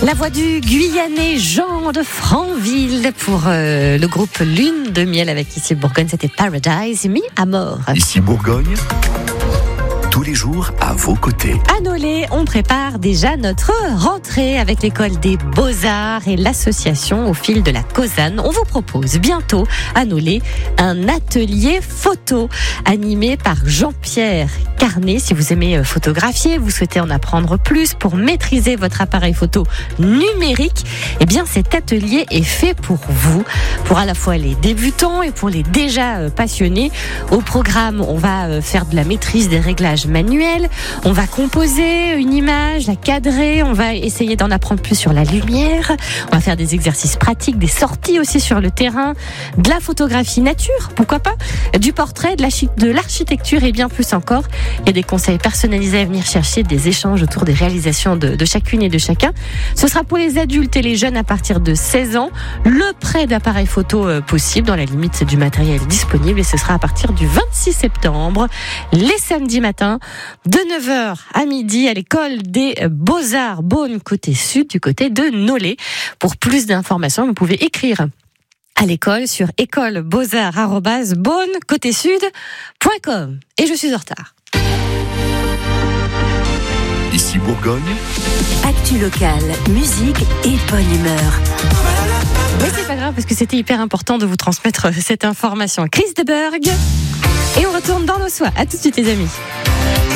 La voix du Guyanais Jean de Franville pour le groupe Lune de Miel avec ici Bourgogne, c'était Paradise, mis à mort. Ici Bourgogne, tous les jours à vos côtés. À Nolay, on prépare déjà notre rentrée avec l'école des Beaux-Arts et l'association Au fil de la Causanne. On vous propose bientôt à Nolay un atelier photo animé par Jean-Pierre Carnet. Si vous aimez photographier, vous souhaitez en apprendre plus pour maîtriser votre appareil photo numérique, eh bien cet atelier est fait pour vous, pour à la fois les débutants et pour les déjà passionnés. Au programme, on va faire de la maîtrise des réglages manuels, on va composer une image, la cadrer, on va essayer d'en apprendre plus sur la lumière, on va faire des exercices pratiques, des sorties aussi sur le terrain, de la photographie nature, pourquoi pas, du portrait, de l'architecture et bien plus encore. Il y a des conseils personnalisés à venir chercher, des échanges autour des réalisations de chacune et de chacun. Ce sera pour les adultes et les jeunes à partir de 16 ans. Le prêt d'appareils photo possible dans la limite du matériel disponible et ce sera à partir du 26 septembre, les samedis matins, de 9h à midi à l'école des Beaux-Arts Beaune côté sud, du côté de Nolay. Pour plus d'informations, vous pouvez écrire à l'école sur écolebeaux-arts@beaune-côté-sud.com. Et je suis en retard. Ici Bourgogne, Actu locale, musique et bonne humeur. Mais c'est pas grave parce que c'était hyper important de vous transmettre cette information. Chris de Berg. Et on retourne dans nos soies. À tout de suite les amis.